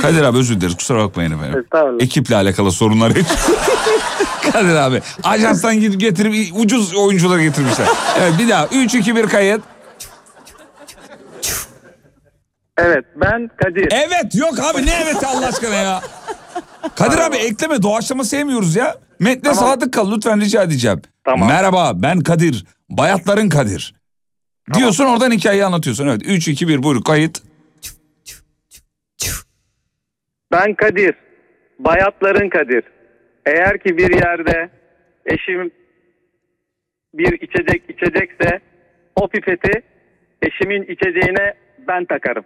Kadir abi özür dileriz, kusura bakmayın efendim. Estağfurullah. Ekiple alakalı sorunlar hiç. Kadir abi ajanstan gidip getirip ucuz oyuncuları getirmişler. Evet bir daha 3-2-1 kayıt. Evet ben Kadir. Evet yok abi, ne evet Allah aşkına ya. Kadir abi ekleme, doğaçlama sevmiyoruz ya. Metne sadık kal lütfen, rica edeceğim. Tamam. Merhaba ben Kadir, bayatların Kadir. Diyorsun, oradan hikayeyi anlatıyorsun. Evet 3-2-1 buyur kayıt. Ben Kadir. Bayatların Kadir. Eğer ki bir yerde eşim bir içecek içecekse o pipeti eşimin içeceğine ben takarım.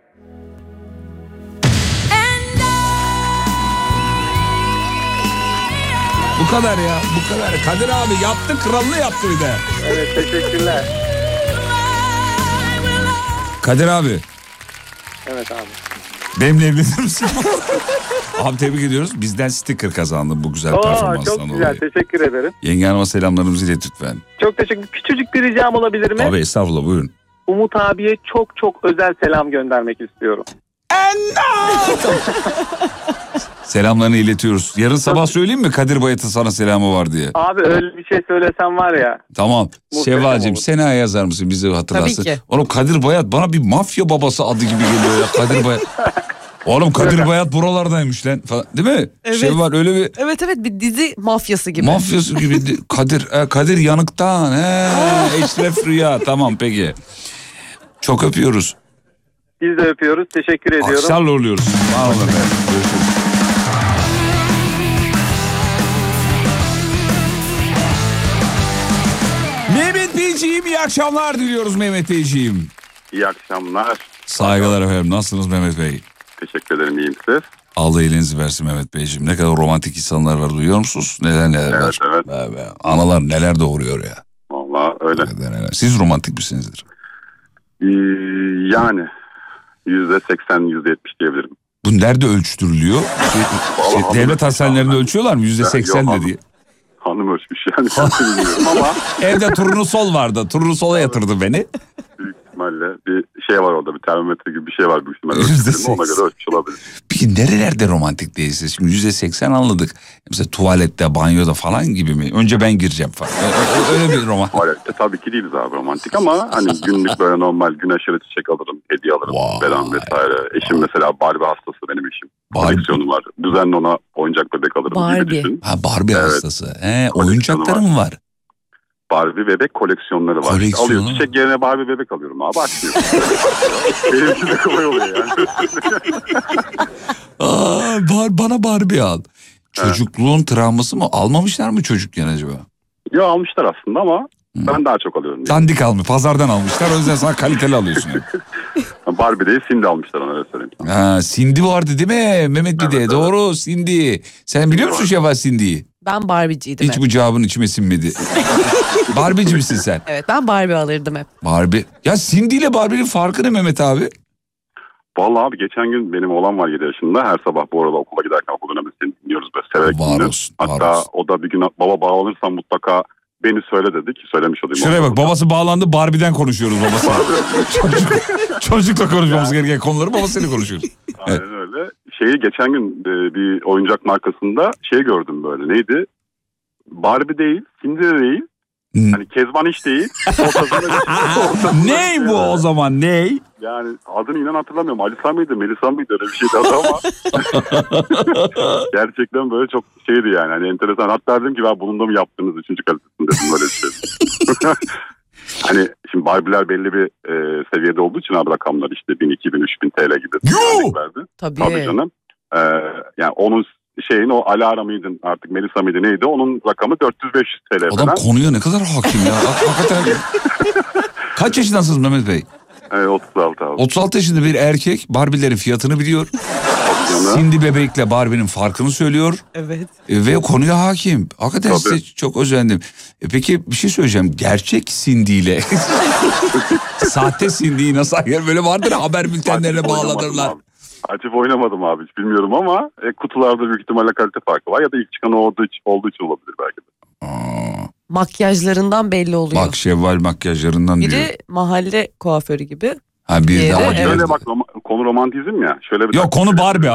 Bu kadar ya, bu kadar. Kadir abi yaptı, kralını yaptı bir de. Evet teşekkürler. Kadir abi. Evet abi. Benimle evlenir misin? Abi tebrik ediyoruz. Bizden sticker kazandın bu güzel performansdan Çok dolayı. güzel, teşekkür ederim. Yenge Hanım'a selamlarımızı ilet lütfen. Çok teşekkür. Küçücük bir ricam olabilir mi? Abi estağfurullah, buyurun. Umut abiye çok çok özel selam göndermek istiyorum. Selamlarını iletiyoruz. Yarın sabah söyleyeyim mi Kadir Bayat'ın sana selamı var diye? Abi öyle bir şey söylesem var ya. Tamam. Muhteşem Şevval'cim olur. Sena'ya yazar mısın, bizi hatırlarsın? Tabii ki. Oğlum Kadir Bayat bana bir mafya babası adı gibi geliyor ya, Kadir Bayat. Oğlum Kadir Bayat buralardaymış lan falan, değil mi? Evet. Şevval öyle bir Evet bir dizi mafyası gibi. mafyası gibi. Kadir Yanık'tan. Eşref Rüya. Tamam peki. Çok öpüyoruz. Biz de öpüyoruz. Teşekkür ediyorum. Akşarla oluyoruz. Sağ olun efendim. Görüşürüz. Mehmet Beyciğim iyi akşamlar diliyoruz Mehmet Beyciğim. İyi akşamlar. Saygılar efendim. Nasılsınız Mehmet Bey? Teşekkür ederim. İyiyim siz? Allah iyiliğinizi versin Mehmet Beyciğim. Ne kadar romantik insanlar var, duyuyor musunuz? Neler Evet, var. evet. Be. Analar neler doğuruyor ya. Vallahi öyle. Neler. Siz romantik misinizdir? Yani %80, %70 diyebilirim. Bu nerede ölçtürülüyor? Devlet hastanelerinde ölçüyorlar mı? %80 Yok, dedi. Hanım ölçmüş yani. Bilmiyorum ama Evde turnusol vardı. Turnusola yatırdı beni. büyük ihtimalle bir şey var orada. Bir termometre gibi bir şey var büyük ihtimalle. %80. Ona göre ölçmüş olabilir. Peki nerelerde romantik değilsiniz? Şimdi %80 anladık. Mesela tuvalette, banyoda falan gibi mi? Önce ben gireceğim falan. Öyle bir romantik. Tuvalette tabii ki değiliz abi romantik ama hani günlük böyle normal gün aşırı çiçek alırım, hediye alırım Vay. falan vesaire. Eşim mesela Barbie hastası benim eşim. Barbie. Koleksiyonu var. Düzenli ona oyuncak bebek alırım gibi Barbie. düşün. Ha Barbie Evet. hastası. Oyuncakları mı var? Barbie bebek koleksiyonları var. Koleksiyonu. Alıyor çiçek yerine Barbie bebek alıyorum abi, açmıyorum. Benim için de kolay oluyor yani. Bana Barbie al. Çocukluğun travması mı? Almamışlar mı çocukken acaba? Ya almışlar aslında ama ben daha çok alıyorum. Yani. Dandik almış. Pazardan almışlar. O yüzden sana kaliteli alıyorsun. Yani. Barbie değil, Cindy almışlar ona, öyle söyleyeyim. Cindy vardı değil mi? Mehmet bir de. Evet. Doğru Cindy. Sen biliyor musun Şevval Cindy'yi? Ben Barbie'ciydim Hiç hep. bu cevabın içime sinmedi. Barbie'ci misin sen? Evet ben Barbie alırdım hep. Barbie. Ya Cindy ile Barbie'nin farkı ne Mehmet abi? Vallahi abi geçen gün benim oğlan var 7 yaşında. Her sabah bu arada okula giderken okul döneminde dinliyoruz böyle severek Var dinliyoruz. olsun, var Hatta olsun. o da bir gün baba bağlanırsan mutlaka beni söyle dedi ki söylemiş olayım. Şuraya bak, babası bağlandı, Barbie'den konuşuyoruz babası. Çocukla konuşmamız gereken konuları babasıyla konuşuyoruz. Evet. Aynen öyle. Geçen gün bir oyuncak markasında gördüm böyle. Neydi? Barbie değil, Cindy de değil. Hani Kezban hiç değil. Ney bu o zaman, ney? Yani adını inan hatırlamıyorum. Alisa mıydı, Melisa mıydı, öyle bir şeydi adı ama. Gerçekten böyle çok şeydi yani. Hani enteresan. Hatta dedim ki ben bunun da mı yaptığınız 3. kalitesini dedim, böyle bir şey. Hani şimdi Barbie'ler belli bir seviyede olduğu için abi rakamlar işte 1000, 2000, 3000 TL gibi. Tabii. Tabii canım. Yani onun o Alara mıydı artık, Melisa mıydı neydi, onun rakamı 400-500 TL Adam falan. konuya ne kadar hakim ya. Hakikaten. Kaç yaşındasınız Mehmet Bey? 36 abi. 36 yaşında bir erkek Barbie'lerin fiyatını biliyor. Cindy bebekle Barbie'nin farkını söylüyor. Evet. Ve konuya hakim. Hakikaten Tabii. size çok özendim. Peki bir şey söyleyeceğim. Gerçek Cindy ile sahte Cindy'yi nasıl ayır? Böyle vardır ya, haber bültenlerine Açıp bağlanırlar. oynamadım abi. Açıp oynamadım abi, hiç bilmiyorum ama kutularda büyük ihtimalle kalite farkı var ya da ilk çıkan olduğu için olabilir belki de. Makyajlarından belli oluyor. Bak Şevval makyajlarından diyor. Biri mahalle kuaförü gibi. Ha bir Diğeri- daha. Evet. Şöyle bak, konu romantizm ya. Şöyle bir Yok konu Barbie